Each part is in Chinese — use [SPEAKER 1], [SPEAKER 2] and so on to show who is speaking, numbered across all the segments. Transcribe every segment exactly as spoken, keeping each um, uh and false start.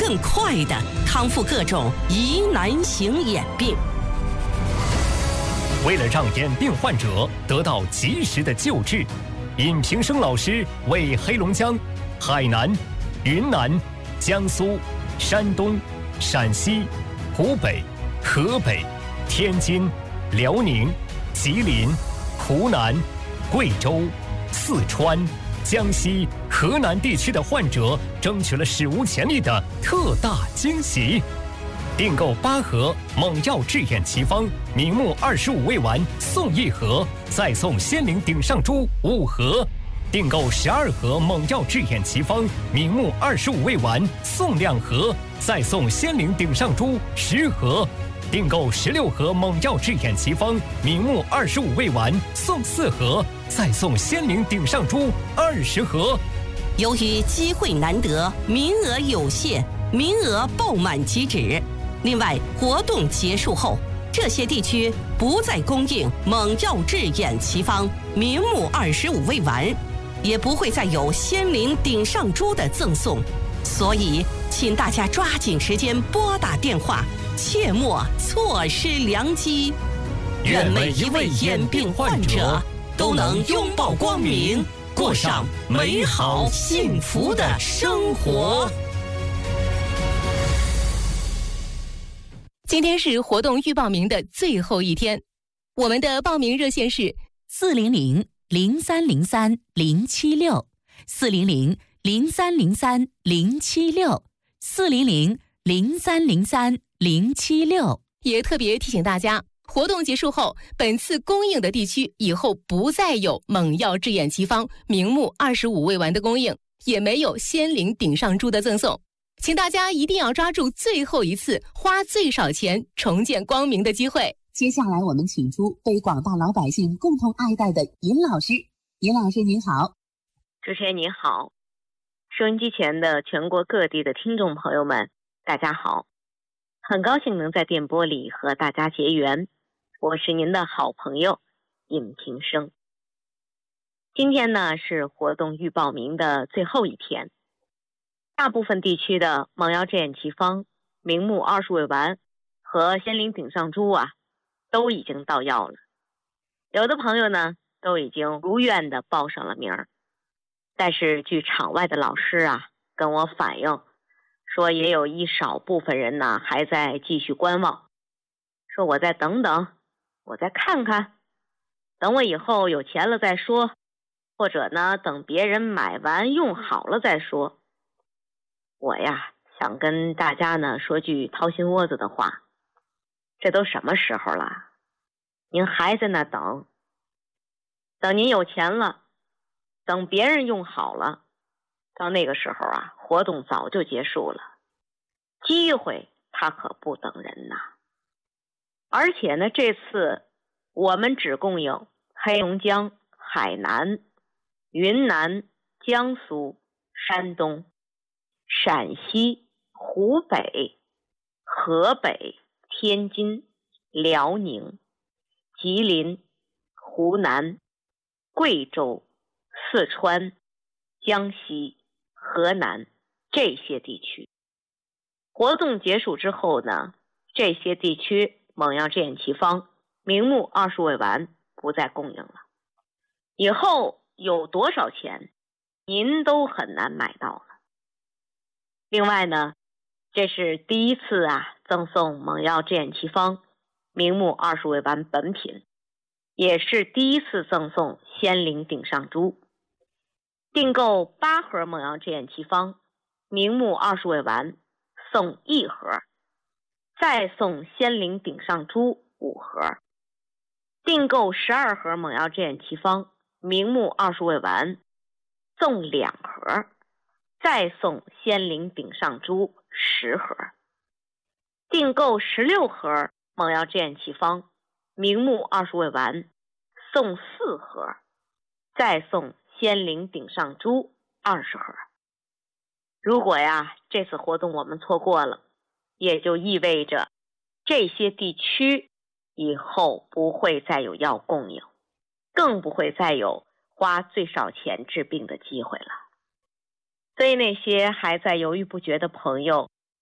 [SPEAKER 1] 更快地康复各种疑难型眼病。
[SPEAKER 2] 为了让眼病患者得到及时的救治，尹平生老师为黑龙江、海南、云南、江苏、山东、陕西、湖北、河北、天津、辽宁、吉林、湖南、贵州、四川、江西、河南地区的患者争取了史无前例的特大惊喜。订购八盒猛药治眼奇方明目二十五味丸送一盒，再送仙灵顶上珠五盒；订购十二盒猛药治眼奇方明目二十五味丸送两盒，再送仙灵顶上珠十盒；订购十六盒猛药治眼奇方明目二十五味丸送四盒，再送仙灵顶上珠二十盒。
[SPEAKER 1] 由于机会难得，名额有限，名额爆满即止。另外，活动结束后，这些地区不再供应猛药治眼奇方明目二十五味丸，也不会再有仙灵顶上珠的赠送。所以，请大家抓紧时间拨打电话，切莫错失良机。愿每一位眼病患者都能拥抱光明，过上美好幸福的生活。
[SPEAKER 3] 今天是活动预报名的最后一天，我们的报名热线是
[SPEAKER 4] 四零零零三零三零七六，四零零零三零三零七六，四零零零三零三零七六。
[SPEAKER 3] 也特别提醒大家，活动结束后，本次供应的地区以后不再有猛药治眼奇方明目二十五味丸的供应，也没有仙灵顶上珠的赠送。请大家一定要抓住最后一次花最少钱重见光明的机会。
[SPEAKER 4] 接下来我们请出被广大老百姓共同爱戴的尹老师。尹老师您好。
[SPEAKER 5] 主持人您好，收音机前的全国各地的听众朋友们大家好，很高兴能在电波里和大家结缘，我是您的好朋友尹平生。今天呢是活动预报名的最后一天，大部分地区的猛药治眼奇方明目二十味丸和仙灵顶上珠啊都已经到药了，有的朋友呢都已经如愿的报上了名儿。但是据场外的老师啊跟我反映说，也有一少部分人呢还在继续观望，说我再等等，我再看看，等我以后有钱了再说，或者呢等别人买完用好了再说。我呀想跟大家呢说句掏心窝子的话，这都什么时候了，您还在那等，等您有钱了，等别人用好了，到那个时候啊活动早就结束了。机会它可不等人呐。而且呢这次我们只供应黑龙江、海南、云南、江苏、山东、陕西、湖北、河北、天津、辽宁、吉林、湖南、贵州、四川、江西、河南这些地区。活动结束之后呢，这些地区猛药治眼奇方明目二十味丸不再供应了，以后有多少钱您都很难买到了。另外呢，这是第一次啊赠送猛药治眼奇方明目二十味丸本品，也是第一次赠送仙灵顶上珠。订购八盒猛药治眼奇方明目二十味丸送一盒，再送仙灵顶上珠五盒。订购十二盒猛药治眼奇方明目二十味丸送两盒，再送仙灵顶上珠十盒。订购十六盒猛药治眼奇方明目二十味丸送四盒，再送仙灵顶上珠二十盒。如果呀这次活动我们错过了，也就意味着这些地区以后不会再有药供应，更不会再有花最少钱治病的机会了。所以那些还在犹豫不决的朋友，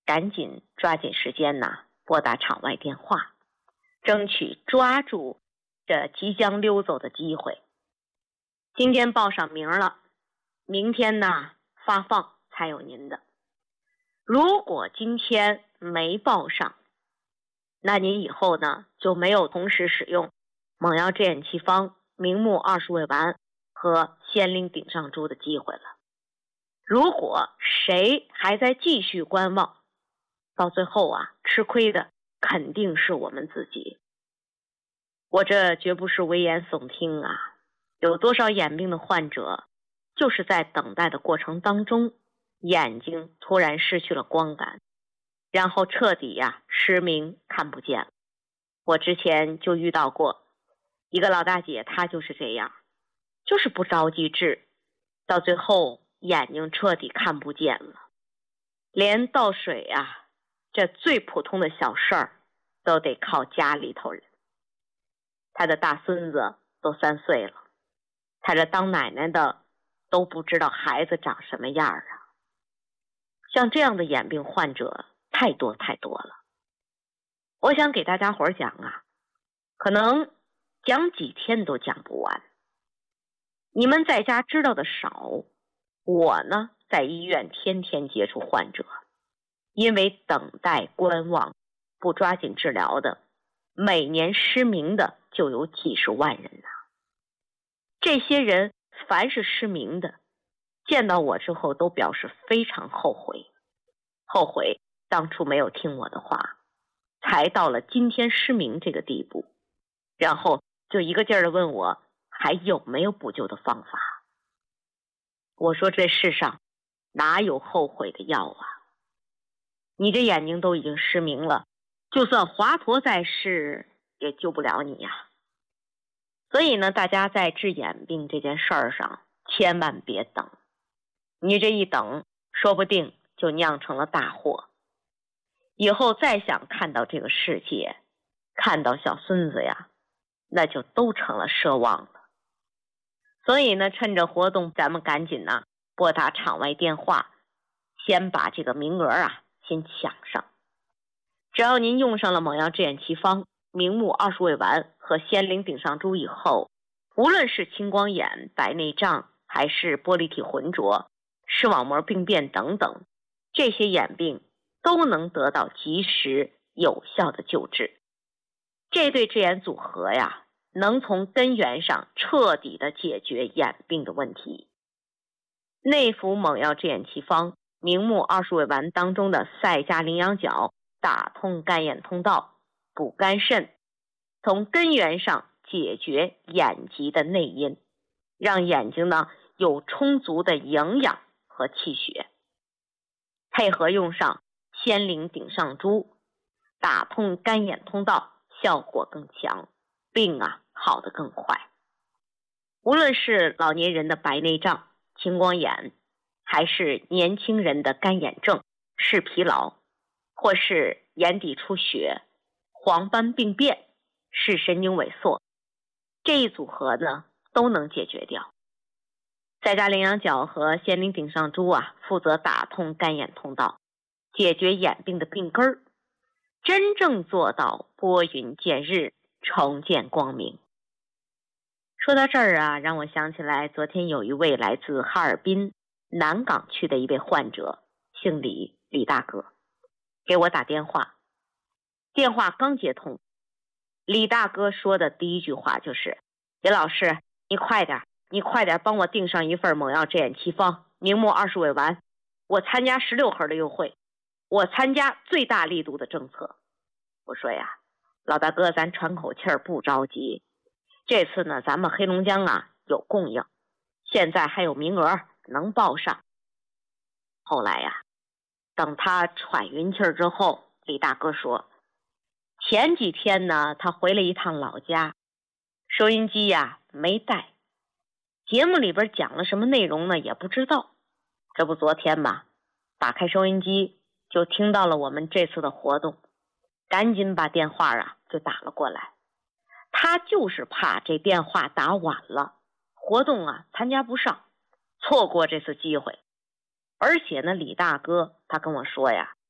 [SPEAKER 5] 赶紧抓紧时间呐，拨打场外电话，争取抓住这即将溜走的机会。今天报上名了，明天呢发放才有您的。如果今天没报上，那您以后呢就没有同时使用猛药制眼奇方、明目二十味丸和仙灵顶上珠的机会了。如果谁还在继续观望，到最后啊，吃亏的肯定是我们自己。我这绝不是危言耸听啊，有多少眼病的患者就是在等待的过程当中，眼睛突然失去了光感，然后彻底呀、啊、失明看不见了。我之前就遇到过一个老大姐，她就是这样，就是不着急治，到最后眼睛彻底看不见了，连倒水啊这最普通的小事儿都得靠家里头人。他的大孙子都三岁了，他这当奶奶的都不知道孩子长什么样啊。像这样的眼病患者太多太多了。我想给大家伙儿讲啊，可能讲几天都讲不完。你们在家知道的少，我呢在医院天天接触患者，因为等待观望不抓紧治疗的，每年失明的就有几十万人呐、啊。这些人凡是失明的，见到我之后都表示非常后悔，后悔当初没有听我的话，才到了今天失明这个地步，然后就一个劲儿的问我还有没有补救的方法。我说这世上哪有后悔的药啊？你这眼睛都已经失明了，就算华佗在世也救不了你呀。所以呢，大家在治眼病这件事儿上千万别等，你这一等说不定就酿成了大祸，以后再想看到这个世界，看到小孙子呀，那就都成了奢望了。所以呢，趁着活动咱们赶紧呢拨打场外电话，先把这个名额啊先抢上。只要您用上了猛药制眼奇方、明目二十味丸和仙灵顶上珠以后，无论是青光眼、白内障还是玻璃体浑浊、视网膜病变等等，这些眼病都能得到及时有效的救治。这对治眼组合呀，能从根源上彻底的解决眼病的问题。内服猛药制眼奇方、明目二十味丸当中的赛加羚羊角打通肝眼通道，补肝肾，从根源上解决眼疾的内因，让眼睛呢有充足的营养和气血。配合用上仙灵顶上珠，打通肝眼通道，效果更强，病啊好得更快。无论是老年人的白内障、青光眼，还是年轻人的干眼症、视疲劳，或是眼底出血、黄斑病变、视神经萎缩，这一组合呢都能解决掉。赛加羚羊角和仙灵顶上珠啊，负责打通肝眼通道，解决眼病的病根儿，真正做到拨云见日，重见光明。说到这儿啊，让我想起来昨天有一位来自哈尔滨南岗区的一位患者，姓李，李大哥，给我打电话。电话刚接通，李大哥说的第一句话就是：“李老师，你快点，你快点帮我订上一份猛药制眼奇方、明目二十味丸，我参加十六盒的优惠，我参加最大力度的政策。”我说呀，老大哥，咱喘口气儿，不着急。这次呢，咱们黑龙江啊有供应，现在还有名额能报上。后来呀，等他喘匀气儿之后，李大哥说，前几天呢，他回了一趟老家，收音机呀没带，节目里边讲了什么内容呢也不知道。这不昨天嘛，打开收音机就听到了我们这次的活动，赶紧把电话啊就打了过来。他就是怕这电话打晚了，活动啊参加不上，错过这次机会。而且呢，李大哥他跟我说呀，